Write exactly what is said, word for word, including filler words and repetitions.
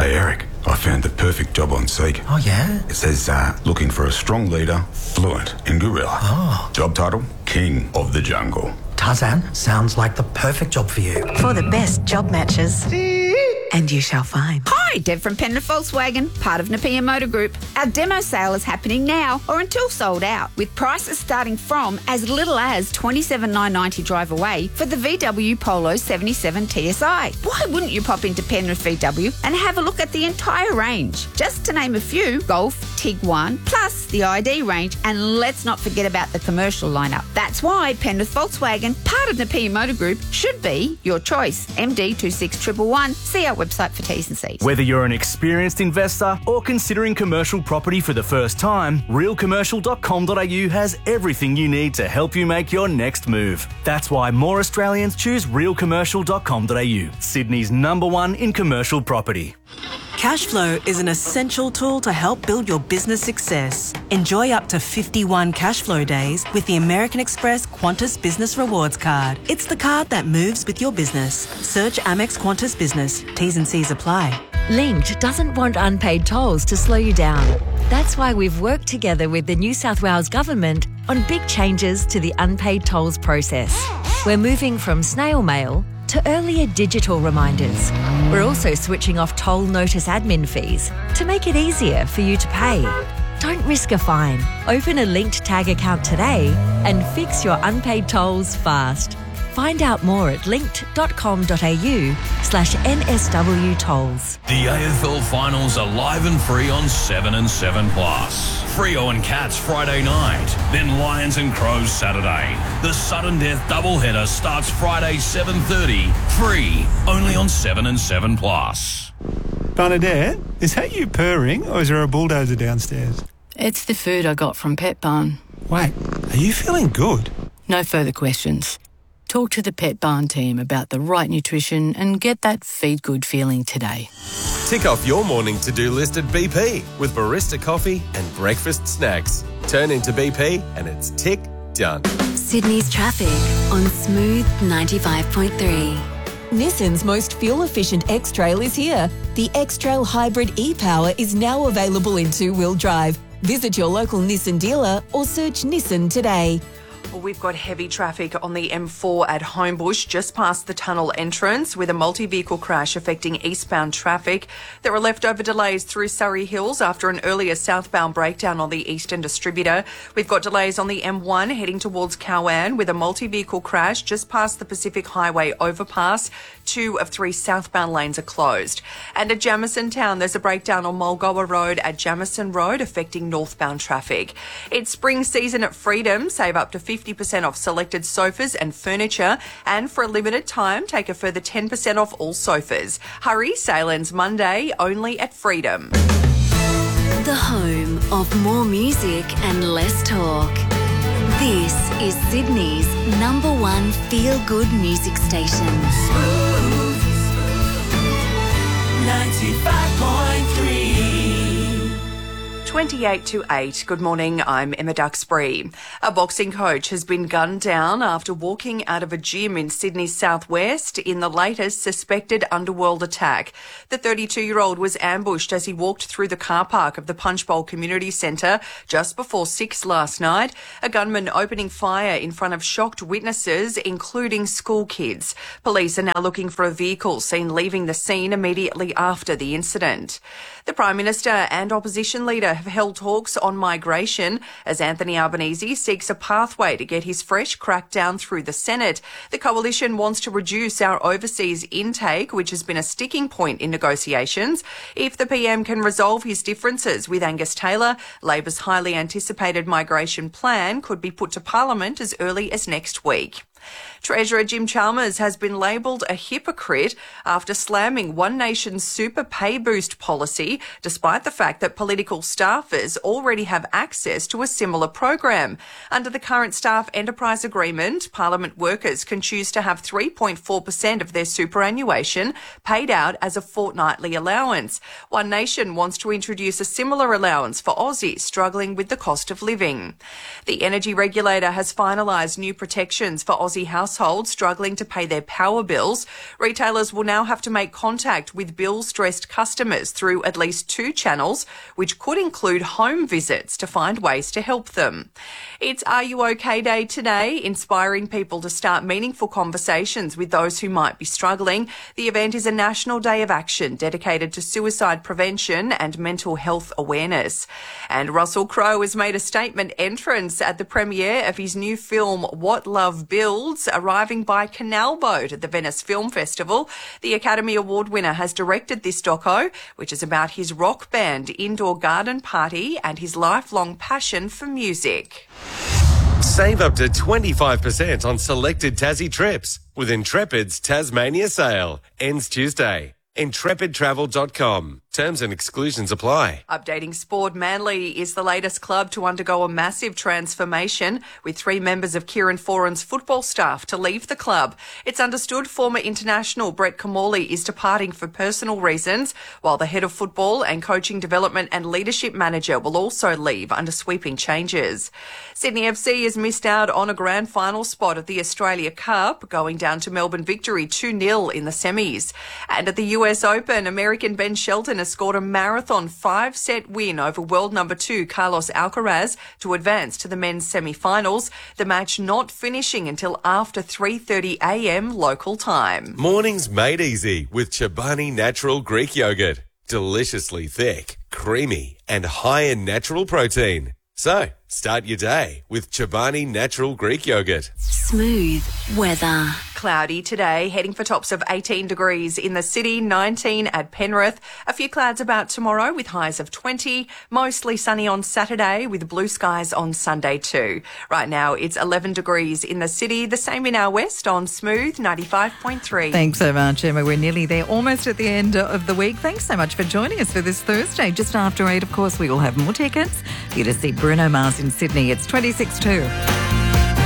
Hey Eric, I found the perfect job on Seek. Oh yeah? It says, uh, looking for a strong leader, fluent in gorilla. Oh. Job title, King of the Jungle. Tarzan, sounds like the perfect job for you. For the best job matches. And you shall find. Hi, Deb from Penrith Volkswagen, part of Napier Motor Group. Our demo sale is happening now or until sold out, with prices starting from as little as twenty-seven thousand nine hundred ninety dollars drive away for the V W Polo seventy-seven T S I. Why wouldn't you pop into Penrith V W and have a look at the entire range? Just to name a few, Golf, Tiguan, plus the I D range, and let's not forget about the commercial lineup. That's why Penrith Volkswagen, part of Napier Motor Group, should be your choice. M D two six one one one. See our website for T's and C's. Whether you're an experienced investor or considering commercial property for the first time, real commercial dot com dot a u has everything you need to help you make your next move. That's why more Australians choose real commercial dot com dot a u, Sydney's number one in commercial property. Cashflow is an essential tool to help build your business success. Enjoy up to fifty-one Cashflow days with the American Express Qantas Business Rewards Card. It's the card that moves with your business. Search Amex Qantas Business. T's and C's apply. Linked doesn't want unpaid tolls to slow you down. That's why we've worked together with the New South Wales Government on big changes to the unpaid tolls process. We're moving from snail mail to earlier digital reminders. We're also switching off toll notice admin fees to make it easier for you to pay. Don't risk a fine. Open a Linked Tag account today and fix your unpaid tolls fast. Find out more at linked dot com dot a u slash N S W tolls. The A F L Finals are live and free on seven and seven plus. Freo and Cats Friday night, then Lions and Crows Saturday. The sudden death doubleheader starts Friday seven thirty, free, only on seven and seven plus. Bernadette, is that you purring or is there a bulldozer downstairs? It's the food I got from Pet Barn. Wait, are you feeling good? No further questions. Talk to the Pet Barn team about the right nutrition and get that feed good feeling today. Tick off your morning to-do list at B P with barista coffee and breakfast snacks. Turn into B P and it's tick done. Sydney's traffic on Smooth ninety-five point three. Nissan's most fuel-efficient X-Trail is here. The X-Trail Hybrid e-Power is now available in two-wheel drive. Visit your local Nissan dealer or search Nissan today. Well, we've got heavy traffic on the M four at Homebush, just past the tunnel entrance, with a multi-vehicle crash affecting eastbound traffic. There are leftover delays through Surrey Hills after an earlier southbound breakdown on the Eastern Distributor. We've got delays on the M one heading towards Cowan with a multi-vehicle crash just past the Pacific Highway overpass. Two of three southbound lanes are closed. And at Jamison Town, there's a breakdown on Mulgoa Road at Jamison Road affecting northbound traffic. It's spring season at Freedom. Save up to fifty percent off selected sofas and furniture, and for a limited time, take a further ten percent off all sofas. Hurry, sale ends Monday, only at Freedom. The home of more music and less talk. This is Sydney's number one feel-good music station. Smooth ninety-five point three. twenty-eight to eight. Good morning, I'm Emma Duxbury. A boxing coach has been gunned down after walking out of a gym in Sydney's southwest in the latest suspected underworld attack. The thirty-two-year-old was ambushed as he walked through the car park of the Punchbowl Community Centre just before six last night, a gunman opening fire in front of shocked witnesses, including school kids. Police are now looking for a vehicle seen leaving the scene immediately after the incident. The Prime Minister and opposition leader have held talks on migration as Anthony Albanese seeks a pathway to get his fresh crackdown through the Senate. The coalition wants to reduce our overseas intake, which has been a sticking point in negotiations. If the P M can resolve his differences with Angus Taylor, Labor's highly anticipated migration plan could be put to Parliament as early as next week. Treasurer Jim Chalmers has been labelled a hypocrite after slamming One Nation's super pay boost policy, despite the fact that political staffers already have access to a similar program. Under the current staff enterprise agreement, Parliament workers can choose to have three point four percent of their superannuation paid out as a fortnightly allowance. One Nation wants to introduce a similar allowance for Aussies struggling with the cost of living. The energy regulator has finalised new protections for Aussie Aussie households struggling to pay their power bills. Retailers will now have to make contact with bill-stressed customers through at least two channels, which could include home visits to find ways to help them. It's Are You OK Day today, inspiring people to start meaningful conversations with those who might be struggling. The event is a national day of action dedicated to suicide prevention and mental health awareness. And Russell Crowe has made a statement entrance at the premiere of his new film What Love Builds, arriving by canal boat at the Venice Film Festival. The Academy Award winner has directed this doco, which is about his rock band indoor garden party and his lifelong passion for music. Save up to twenty-five percent on selected Tassie trips with Intrepid's Tasmania sale. Ends Tuesday. intrepid travel dot com. Terms and exclusions apply. Updating sport, Manly is the latest club to undergo a massive transformation, with three members of Kieran Foran's football staff to leave the club. It's understood former international Brett Kamali is departing for personal reasons, while the head of football and coaching development and leadership manager will also leave under sweeping changes. Sydney F C has missed out on a grand final spot at the Australia Cup, going down to Melbourne victory two nil in the semis. And at the U S Open, American Ben Shelton has scored a marathon five-set win over world number two Carlos Alcaraz to advance to the men's semi-finals, the match not finishing until after three thirty a m local time. Mornings made easy with Chobani Natural Greek Yogurt. Deliciously thick, creamy and high in natural protein. So, start your day with Chobani Natural Greek Yogurt. Smooth weather. Cloudy today, heading for tops of eighteen degrees in the city, nineteen at Penrith. A few clouds about tomorrow with highs of twenty. Mostly sunny on Saturday with blue skies on Sunday too. Right now it's eleven degrees in the city, the same in our west on Smooth ninety-five point three. Thanks so much, Emma. We're nearly there, almost at the end of the week. Thanks so much for joining us for this Thursday. Just after eight, of course, we will have more tickets for you to see Bruno Mars in Sydney. It's twenty-six two.